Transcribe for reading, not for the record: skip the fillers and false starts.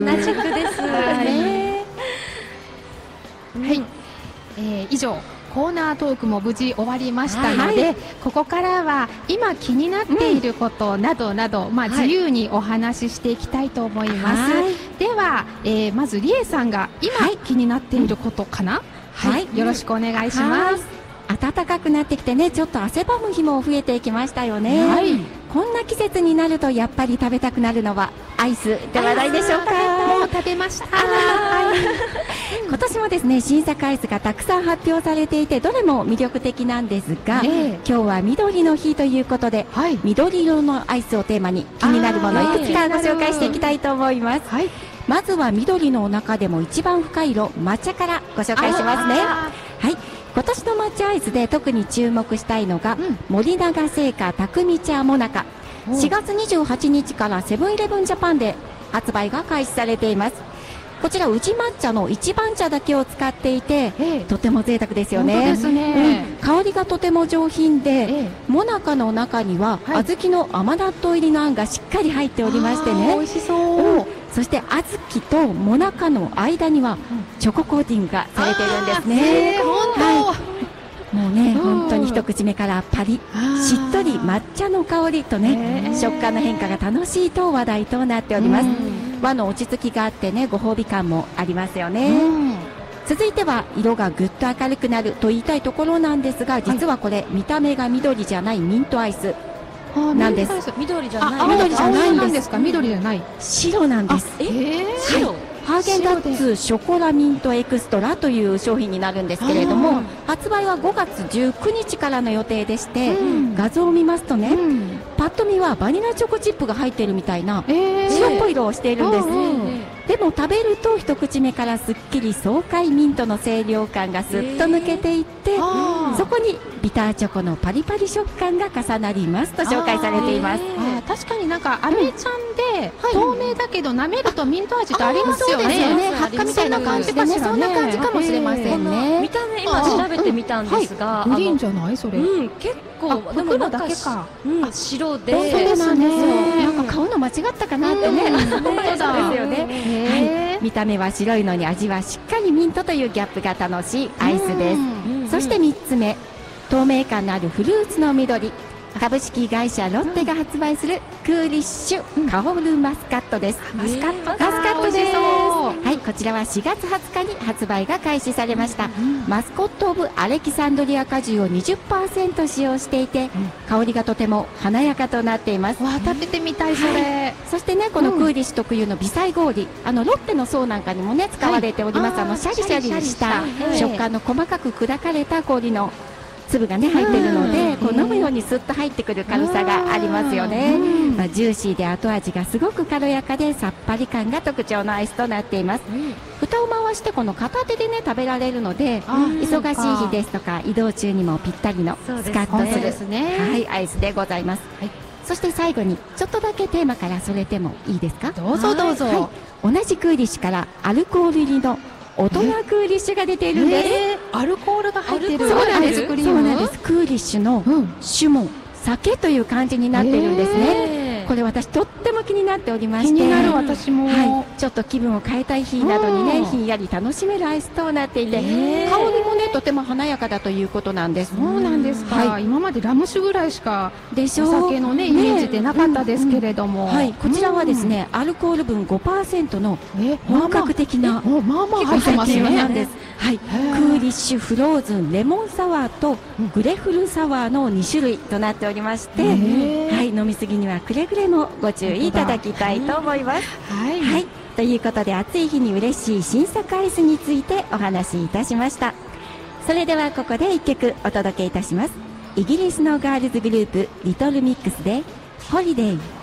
同じくです。 はい、以上コーナートークも無事終わりましたので、ここからは今気になっていることなどなど、自由にお話ししていきたいと思います。では、まずりえさんが今気になっていることかな。よろしくお願いします。 暖かくなってきてね、ちょっと汗ばむ日も増えてきましたよね。こんな季節になるとやっぱり食べたくなるのはアイスではないでしょうか。 もう食べました。 今年もですね、新作アイスがたくさん発表されていて、どれも魅力的なんですが、今日は緑の日ということで、緑色のアイスをテーマに気になるものをいくつかご紹介していきたいと思います。まずは緑の中でも一番深い色、抹茶からご紹介しますね。今年の抹茶アイスで特に注目したいのが、森永製菓匠茶もなか。4月28日からセブンイレブンジャパンで発売が開始されています。こちら宇治抹茶の一番茶だけを使っていて、とても贅沢ですよね。香りがとても上品で、もなかの中には小豆の甘納豆入りのあんがしっかり入っておりましてね、 美味しそう。 そして小豆ともなかの間にはチョココーティングがされているんですね。もうね、本当に一口目からパリッしっとり抹茶の香りとね、食感の変化が楽しいと話題となっております。和の落ち着きがあってね、ご褒美感もありますよね。続いては色がぐっと明るくなると言いたいところなんですが、実はこれ見た目が緑じゃないミントアイスなんです。 緑じゃない。 緑じゃないんです。 緑じゃない。 白なんです。 白。 ハーゲンダッツショコラミントエクストラという商品になるんですけれども、発売は5月19日からの予定でして、画像を見ますとね、パッと見はバニラチョコチップが入っているみたいな白っぽい色をしているんです。でも食べると一口目からすっきり爽快ミントの清涼感がすっと抜けていって、そこにビターチョコのパリパリ食感が重なりますと紹介されています。 確かになんか飴ちゃんで透明だけど舐めるとミント味とありますよね。発火みたいな感じかしらね。そんな感じかもしれませんね。 見た目今調べてみたんですが、 グリーンじゃないそれ。 結構袋だけか。 白で。 そうですね。 なんか買うの間違ったかなってね。 本当ですよね。見た目は白いのに味はしっかりミントというギャップが楽しいアイスです。そして3つ目、透明感のあるフルーツの緑。株式会社ロッテが発売するクーリッシュ香るマスカットです。 マスカットです。はい、こちらは4月20日に発売が開始されました。マスコットオブアレキサンドリア果汁を 20% 使用していて、香りがとても華やかとなっています。 食べてみたいそれ。 そしてね、このクーリッシュ特有の微細氷、ロッテの層なんかにもね使われております。シャリシャリした食感の細かく砕かれた氷の粒がね入っているので、こう飲むようにスッと入ってくる軽さがありますよね。ジューシーで後味がすごく軽やかでさっぱり感が特徴のアイスとなっています。蓋を回してこの片手でね食べられるので、忙しい日ですとか移動中にもぴったりのスカッとするアイスでございます。そして最後にちょっとだけテーマからそれてもいいですか。 どうぞどうぞ。 同じクーリッシュからアルコール入りの大人クーリッシュが出ているんです。 アルコールが入ってる。 そうなんです。クーリッシュの酒も酒という感じになっているんですね。これ私とっても気になっておりまして、 気になる。私も、 ちょっと気分を変えたい日などにね、ひんやり楽しめるアイスとなっていて、香りもねとても華やかだということなんです。 そうなんですか。今までラム酒ぐらいしかお酒のねイメージでなかったですけれども、 こちらはですねアルコール分 5% の本格的な入ってますなんです。クーリッシュフローズンレモンサワーとグレフルサワーの2種類となっておりまして、飲みすぎにはくれぐれもご注意いただきたいと思います。ということで暑い日に嬉しい新作アイスについてお話しいたしました。それではここで1曲お届けいたします。イギリスのガールズグループリトルミックスでホリデー。